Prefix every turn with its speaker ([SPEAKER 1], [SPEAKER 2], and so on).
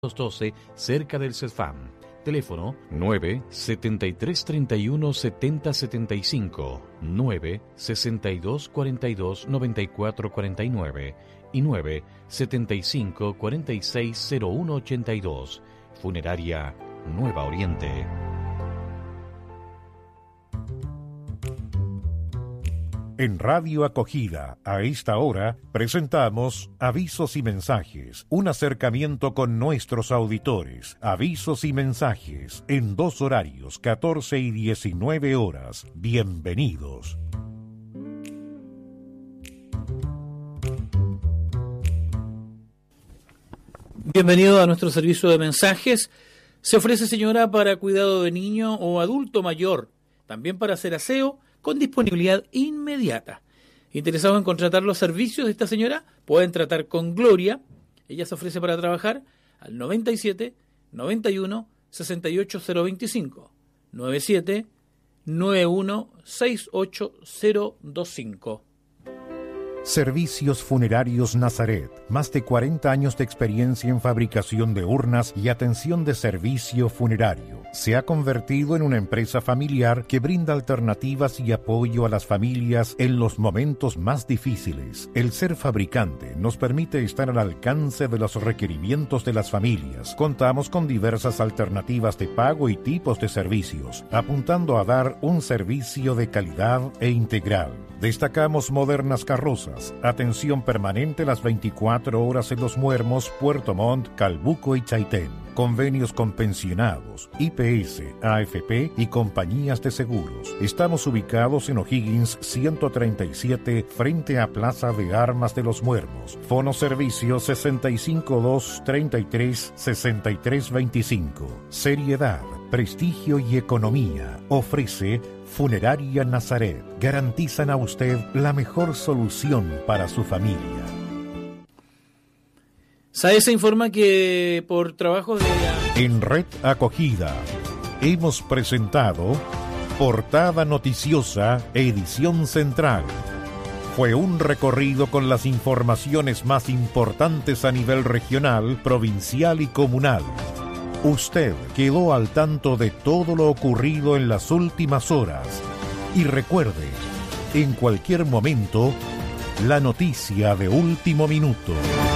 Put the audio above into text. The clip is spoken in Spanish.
[SPEAKER 1] 12, cerca del CESFAM. Teléfono 9-7331-7075, 9-6242-9449 y 9-7546-0182. Funeraria Nueva Oriente.
[SPEAKER 2] En Radio Acogida, a esta hora, presentamos Avisos y Mensajes, un acercamiento con nuestros auditores. Avisos y mensajes, en 2 horarios, 14 y 19 horas. Bienvenidos.
[SPEAKER 3] Bienvenido a nuestro servicio de mensajes. Se ofrece, señora, para cuidado de niño o adulto mayor, también para hacer aseo, con disponibilidad inmediata. ¿Interesados en contratar los servicios de esta señora? Pueden tratar con Gloria. Ella se ofrece para trabajar al 97 91 68 025, 97 91 68 025.
[SPEAKER 2] Servicios Funerarios Nazaret. Más de 40 años de experiencia en fabricación de urnas y atención de servicio funerario. Se ha convertido en una empresa familiar que brinda alternativas y apoyo a las familias en los momentos más difíciles. El ser fabricante nos permite estar al alcance de los requerimientos de las familias. Contamos con diversas alternativas de pago y tipos de servicios, apuntando a dar un servicio de calidad e integral. Destacamos modernas carrozas, atención permanente las 24 horas en Los Muermos, Puerto Montt, Calbuco y Chaitén. Convenios con pensionados, IPS, AFP y compañías de seguros. Estamos ubicados en O'Higgins 137, frente a Plaza de Armas de Los Muermos. Fono servicio 652336325. Seriedad, prestigio y economía. Ofrece Funeraria Nazaret. Garantizan a usted la mejor solución para su familia.
[SPEAKER 3] SAESA informa que por trabajo de...
[SPEAKER 2] En Red Acogida hemos presentado Portada Noticiosa, edición central. Fue un recorrido con las informaciones más importantes a nivel regional, provincial y comunal. Usted quedó al tanto de todo lo ocurrido en las últimas horas. Y recuerde, en cualquier momento, la noticia de último minuto.